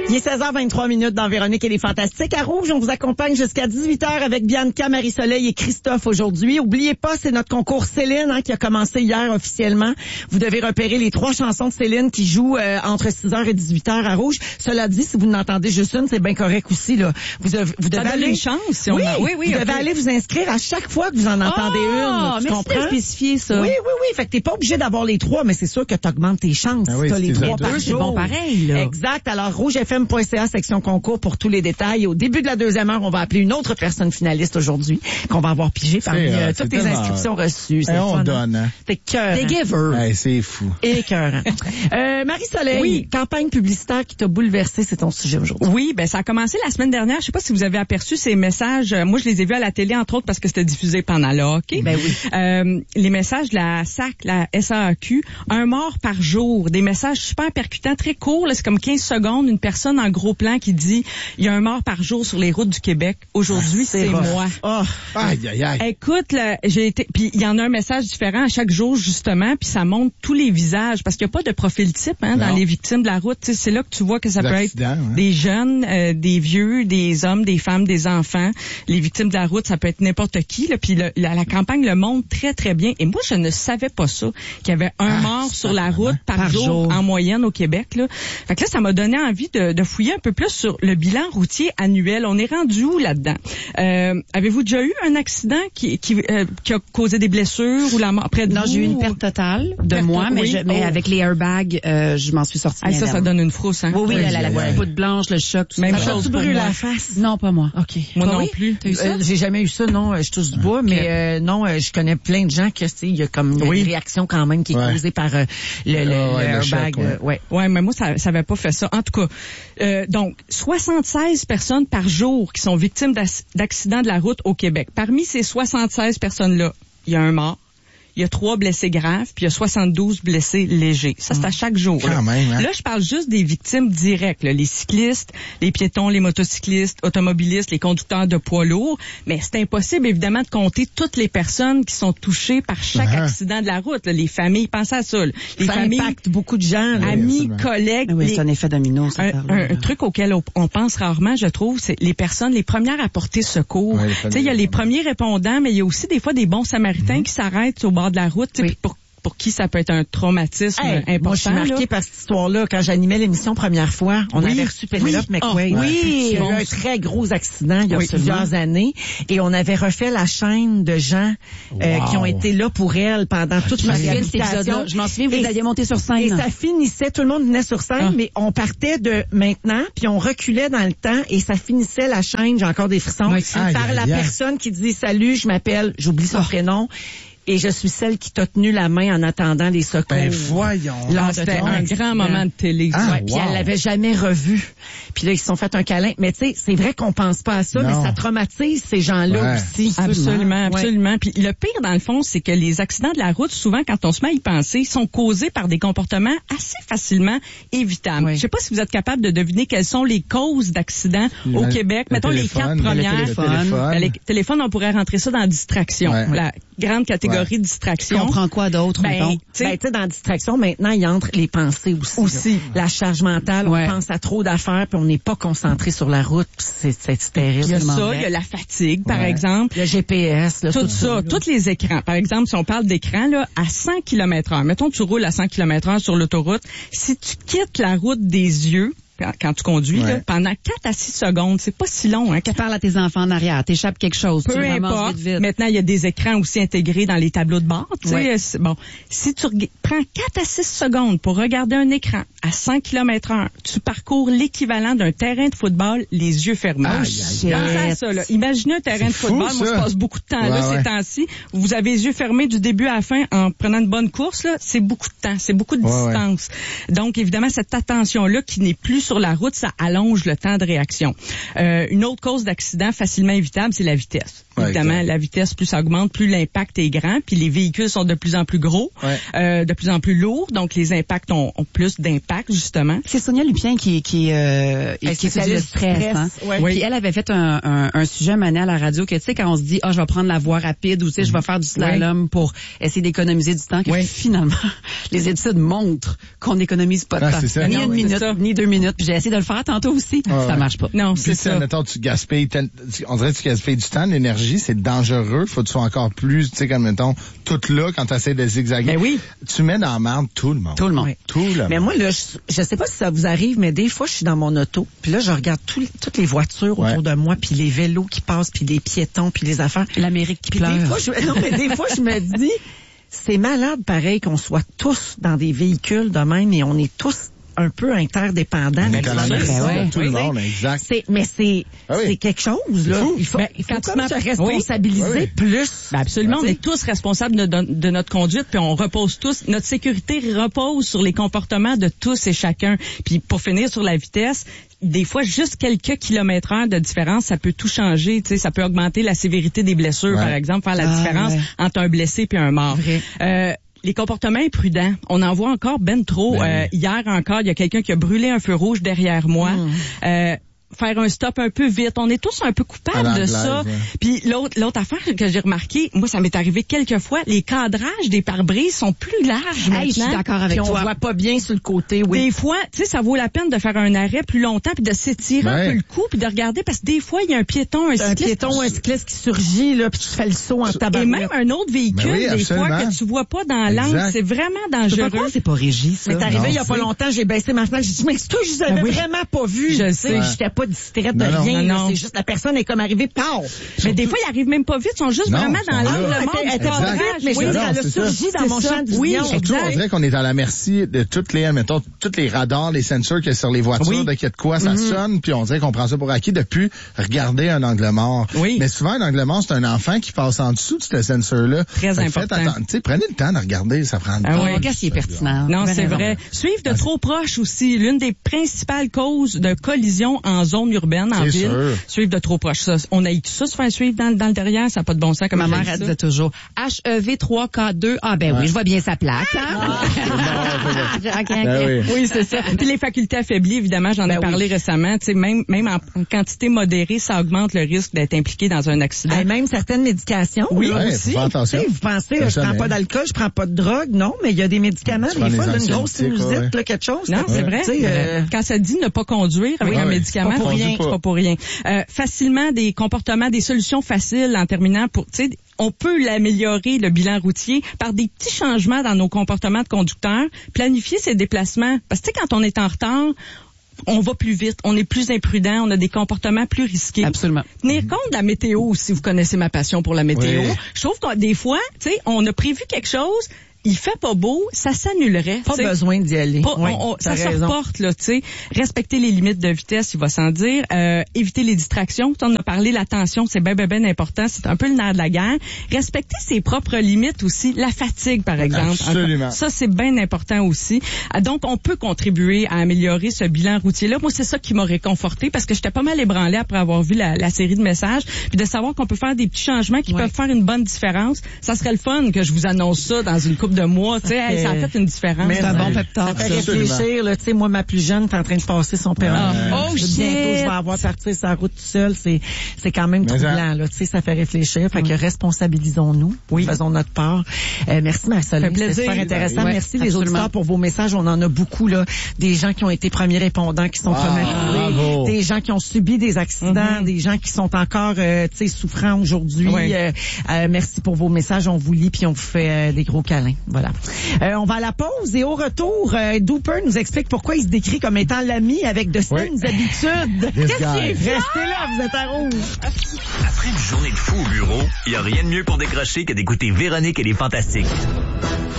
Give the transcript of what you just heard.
Il est 16h23 dans Véronique et les Fantastiques. À Rouge, on vous accompagne jusqu'à 18h avec Bianca, Marie-Soleil et Christophe aujourd'hui. Oubliez pas, c'est notre concours Céline qui a commencé hier officiellement. Vous devez repérer les 3 chansons de Céline qui jouent entre 6h et 18h à Rouge. Cela dit, si vous n'entendez juste une, c'est bien correct aussi. Là. Vous devez aller... une chance. Si on oui, a... oui, vous devez aller vous inscrire à chaque fois que vous en entendez une. Tu comprends? Spécifier ça. Oui. Fait que t'es pas obligé d'avoir les 3, mais c'est sûr que t'augmentes tes chances. Oui, si t'as les 3 deux, par jour. C'est bon pareil, là. Exact. Alors, rougefm.ca, section concours pour tous les détails. Au début de la deuxième heure, on va appeler une autre personne finaliste aujourd'hui qu'on va avoir pigé parmi toutes les inscriptions reçues. C'est on donne. Hein. C'est cœur. Des givers. Hey, c'est fou. Écœurant. Marie-Soleil, campagne publicitaire qui t'a bouleversé, c'est ton sujet aujourd'hui. Oui, ben ça a commencé la semaine dernière. Je sais pas si vous avez aperçu ces messages. Moi, je les ai vus à la télé, entre autres, parce que c'était diffusé pendant le hockey. Ben oui. Les messages de la SAC, la SAAQ, un mort par jour. Des messages super percutants, très courts. Là, c'est comme 15 secondes. Une personne en gros plan qui dit il y a un mort par jour sur les routes du Québec. Aujourd'hui, c'est moi. Oh. Aïe. Écoute, là, j'ai été, puis il y en a un message différent à chaque jour justement, puis ça montre tous les visages parce qu'il n'y a pas de profil type dans les victimes de la route. T'sais, c'est là que tu vois que ça peut être des jeunes, des vieux, des hommes, des femmes, des enfants. Les victimes de la route, ça peut être n'importe qui. Là, puis la campagne le montre très très bien. Et moi, je ne savais pas ça qu'il y avait un mort sur la route par jour en moyenne au Québec. Là. Fait que là, ça m'a donné envie de fouiller un peu plus sur le bilan routier annuel. On est rendu où là-dedans? Avez-vous déjà eu un accident qui a causé des blessures ou la mort près de vous? Non, j'ai eu une perte totale de moi, mais avec les airbags, je m'en suis sortie. Ça donne une frousse, hein? Oui, la poudre blanche, le choc, tout même ça. chose tu pour brûles moi. la face? Non, pas moi. OK. Moi non plus. T'as eu ça? J'ai jamais eu ça, non. Je touche du bois, mais non, je connais plein de gens que il y a comme une réaction quand même qui est causée par le airbag. Ouais, mais moi ça avait pas fait ça. En tout cas, donc 76 personnes par jour qui sont victimes d'accidents de la route au Québec. Parmi ces 76 personnes-là, il y a un mort. Il y a 3 blessés graves, puis il y a 72 blessés légers. Ça, c'est à chaque jour. Quand même, hein? Là, je parle juste des victimes directes, là, les cyclistes, les piétons, les motocyclistes, automobilistes, les conducteurs de poids lourds. Mais c'est impossible, évidemment, de compter toutes les personnes qui sont touchées par chaque accident de la route. Là. Les familles, pensez à ça. Là. Les ça familles, impacte beaucoup de gens. Là. amis, collègues. Oui, c'est un effet domino. Un truc auquel on pense rarement, je trouve, c'est les personnes, les premières à porter secours. Ouais, tu sais, il y a les premiers répondants, mais il y a aussi des fois des bons samaritains qui s'arrêtent au bord de la route, pour qui ça peut être un traumatisme important. Moi, je suis marquée par cette histoire-là. Quand j'animais l'émission première fois, on avait reçu Pénélope McQuaid. Il y a eu un très gros accident il y a plusieurs années et on avait refait la chaîne de gens qui ont été là pour elle pendant toute ma réhabilitation. Je m'en souviens, vous alliez monter sur scène. Et ça finissait, tout le monde venait sur scène, mais on partait de maintenant, puis on reculait dans le temps et ça finissait la chaîne, j'ai encore des frissons, par la personne qui dit « Salut, je m'appelle », j'oublie son prénom, et je suis celle qui t'a tenu la main en attendant les secours. Ben voyons. C'était un grand moment de télé. Puis elle l'avait jamais revu. Puis là, ils se sont fait un câlin. Mais tu sais, c'est vrai qu'on pense pas à ça, mais ça traumatise ces gens-là aussi. Absolument. Puis le pire, dans le fond, c'est que les accidents de la route, souvent, quand on se met à y penser, sont causés par des comportements assez facilement évitables. Je sais pas si vous êtes capable de deviner quelles sont les causes d'accidents au Québec. Mettons les 4 premières. Le téléphone, on pourrait rentrer ça dans distraction. La grande catégorie de distraction. On prend quoi d'autre, mettons? Tu sais, dans distraction, maintenant, il entre les pensées aussi. La charge mentale, on pense à trop d'affaires, puis on n'est pas concentré sur la route, puis c'est terrible. Il y a ça, il y a la fatigue, par exemple. Le GPS, là, tout ça, tous les écrans. Par exemple, si on parle d'écran, là, à 100 km/h, mettons, tu roules à 100 km/h sur l'autoroute, si tu quittes la route des yeux, quand tu conduis, là, pendant 4 à 6 secondes, c'est pas si long. Hein, tu parles à tes enfants en arrière, t'échappes quelque chose. Peu importe. Vite. Maintenant, il y a des écrans aussi intégrés dans les tableaux de bord. Bon, si tu prends 4 à 6 secondes pour regarder un écran à 100 km/h, tu parcours l'équivalent d'un terrain de football les yeux fermés. Pensez à ça, là. Imaginez un terrain de football. Moi, je passe beaucoup de temps là ces temps-ci. Vous avez les yeux fermés du début à la fin en prenant une bonne course. Là, c'est beaucoup de temps, c'est beaucoup de distance. Donc, évidemment, cette attention-là qui n'est plus sur la route, ça allonge le temps de réaction. Une autre cause d'accident facilement évitable, c'est la vitesse. Évidemment, la vitesse, plus ça augmente, plus l'impact est grand, puis les véhicules sont de plus en plus gros, de plus en plus lourds, donc les impacts ont plus d'impact, justement. C'est Sonia Lupien qui étudie le stress. Hein? Puis elle avait fait un sujet mané à la radio que, tu sais, quand on se dit, je vais prendre la voie rapide, ou tu sais, je vais faire du slalom pour essayer d'économiser du temps, que finalement, les études montrent qu'on n'économise pas de temps. Ni une minute, ni 2 minutes. puis j'ai essayé de le faire tantôt aussi. Ça marche pas. Non, c'est ça. Mettons, tu gaspilles, on dirait que tu gaspilles du temps, de l'énergie, c'est dangereux. Faut que tu sois encore plus, tu sais, comme mettons, tout là, quand tu essaies de zigzaguer. Ben oui. Tu mets dans la merde tout le monde. Tout le monde. Oui. Tout le monde. Mais moi, là, je sais pas si ça vous arrive, mais des fois, je suis dans mon auto, puis là, je regarde toutes les voitures autour de moi, puis les vélos qui passent, puis les piétons, puis les affaires. L'Amérique qui Puis pleure. des fois, des fois, je me dis, c'est malade pareil qu'on soit tous dans des véhicules de même et on est tous un peu interdépendants. On est à la merci de tout le Oui, monde, exact. C'est quelque chose, là. Il faut comme se responsabiliser plus. Ben absolument, on est tous responsables de notre conduite, puis on repose tous, notre sécurité repose sur les comportements de tous et chacun. Puis pour finir sur la vitesse, des fois, juste quelques kilomètres-heure de différence, ça peut tout changer. Tu sais, ça peut augmenter la sévérité des blessures, par exemple, faire la différence entre un blessé et un mort. Les comportements imprudents, on en voit encore ben trop. Hier encore, il y a quelqu'un qui a brûlé un feu rouge derrière moi. Faire un stop un peu vite. On est tous un peu coupables de ça. Puis l'autre affaire que j'ai remarqué, moi, ça m'est arrivé quelques fois, les cadrages des pare-brises sont plus larges maintenant. Je suis d'accord avec toi. On voit pas bien sur le côté, oui. Des fois, tu sais, ça vaut la peine de faire un arrêt plus longtemps puis de s'étirer un peu le cou puis de regarder parce que des fois, il y a un piéton, un cycliste qui surgit, là, puis tu fais le saut en tabac. Et même un autre véhicule, des fois, que tu vois pas dans l'angle. C'est vraiment dangereux. Pourquoi c'est pas régi, ça? C'est arrivé il y a pas longtemps, j'ai baissé ma fenêtre, j'ai dit, mais excuse, je vous avais vraiment pas vu. Je sais. J'étais pas distraite de rien. Non. C'est juste la personne est comme arrivée, pow! Mais des fois, ils arrivent même pas vite, ils sont juste vraiment dans l'angle mort. Elle était pas vite, mais je veux dire, elle a surgi dans mon champ de vision. Oui, surtout, on dirait qu'on est à la merci de toutes les radars, les sensors qu'il y a sur les voitures, de qu'il y a de quoi, ça sonne, puis on dirait qu'on prend ça pour acquis depuis regarder un angle mort. Oui. Mais souvent, un angle mort, c'est un enfant qui passe en dessous de ce sensor-là. Très important. Prenez le temps de regarder, ça prend le temps. Qu'est-ce qui est pertinent? Non, c'est vrai. Suivre de trop proche aussi, l'une des principales causes de collision en zone urbaine, en ville. Suivre de trop proche. Ça, on a eu tout ça, se faire suivre dans le derrière, ça n'a pas de bon sens. Comme ma mère, elle disait toujours HEV3K2. Ah ben oui, je vois bien sa plaque. Oui, c'est ça. Puis les facultés affaiblies, évidemment, j'en ai parlé récemment. Tu sais, même en quantité modérée, ça augmente le risque d'être impliqué dans un accident. Et même certaines médications. Oui, aussi. Attention. Vous pensez, je prends pas d'alcool, je prends pas de drogue, non, mais il y a des médicaments, des fois, une grosse sinusite, quelque chose. Non, c'est vrai. Quand ça dit ne pas conduire avec un médicament, c'est pas pour rien. Facilement des comportements, des solutions faciles en terminant pour, tu sais, on peut l'améliorer, le bilan routier, par des petits changements dans nos comportements de conducteurs, planifier ses déplacements. Parce que, tu sais, quand on est en retard, on va plus vite, on est plus imprudent, on a des comportements plus risqués. Absolument. Tenir compte de la météo, si vous connaissez ma passion pour la météo. Oui. Je trouve que des fois, tu sais, on a prévu quelque chose, il fait pas beau, ça s'annulerait. Pas besoin d'y aller. Ça se reporte, là, tu sais. Respecter les limites de vitesse, il va sans dire. Éviter les distractions. On a parlé, l'attention, c'est bien important. C'est un peu le nerf de la guerre. Respecter ses propres limites aussi. La fatigue, par exemple. Absolument. Ça, c'est bien important aussi. Donc, on peut contribuer à améliorer ce bilan routier-là. Moi, c'est ça qui m'a réconforté parce que j'étais pas mal ébranlée après avoir vu la série de messages. Puis de savoir qu'on peut faire des petits changements qui peuvent faire une bonne différence. Ça serait le fun que je vous annonce ça dans une couple de mois, tu sais, ça a fait une différence. Mais c'est un bon pep talk. Ça fait réfléchir, là, tu sais, moi, ma plus jeune est en train de passer son permis. Oh, bientôt, je vais avoir parti sa route tout seul. C'est quand même troublant, là, tu sais, ça fait réfléchir. Fait que responsabilisons-nous. Oui. Faisons notre part. Merci, Marie-Soleil. C'est super intéressant. Merci les auditeurs pour vos messages. On en a beaucoup, là. Des gens qui ont été premiers répondants, qui sont traumatisés. Des gens qui ont subi des accidents. Des gens qui sont encore, tu sais, souffrants aujourd'hui. Merci pour vos messages. On vous lit puis on vous fait des gros câlins. Voilà. On va à la pause et au retour, Dooper nous explique pourquoi il se décrit comme étant l'ami avec de saines habitudes. Qu'est-ce qui est? Restez là, vous êtes à rouge. Après une journée de fou au bureau, il n'y a rien de mieux pour décrocher que d'écouter Véronique et les Fantastiques.